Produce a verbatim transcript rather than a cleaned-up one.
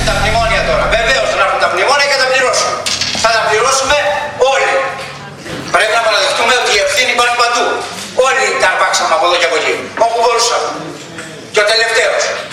τα μνημόνια τώρα. Βεβαίως να έρθουν τα μνημόνια και θα τα πληρώσουμε. Θα τα πληρώσουμε όλοι. Πρέπει να παραδεχτούμε ότι η ευθύνη υπάρχει παντού. Όλοι τα αρπάξαμε από εδώ και από εκεί. Όπου μπορούσαμε. Και ο τελευταίος.